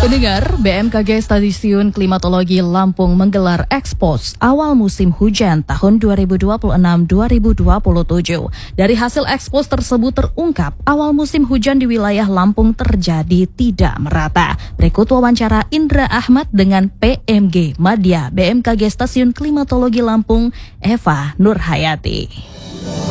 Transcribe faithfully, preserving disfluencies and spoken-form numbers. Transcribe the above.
Pendengar, B M K G Stasiun Klimatologi Lampung menggelar ekspos awal musim hujan tahun dua ribu dua puluh enam dua ribu dua puluh tujuh. Dari hasil ekspos tersebut terungkap awal musim hujan di wilayah Lampung terjadi tidak merata. Berikut wawancara Indra Ahmad dengan P M G Madya B M K G Stasiun Klimatologi Lampung, Eva Nurhayati.